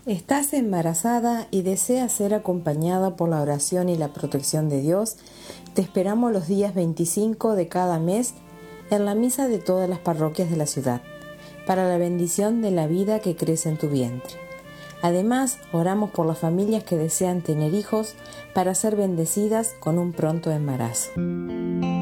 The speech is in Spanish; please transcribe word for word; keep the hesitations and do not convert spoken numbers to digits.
¿Estás embarazada y deseas ser acompañada por la oración y la protección de Dios? Te esperamos los días veinticinco de cada mes en la misa de todas las parroquias de la ciudad, para la bendición de la vida que crece en tu vientre. Además, oramos por las familias que desean tener hijos para ser bendecidas con un pronto embarazo.